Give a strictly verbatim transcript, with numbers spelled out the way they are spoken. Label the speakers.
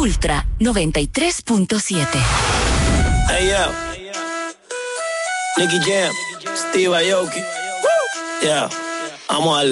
Speaker 1: Ultra noventa y tres punto siete.
Speaker 2: Hey yo, Nicky Jam, Steve Aoki. Yeah, vamos a darle.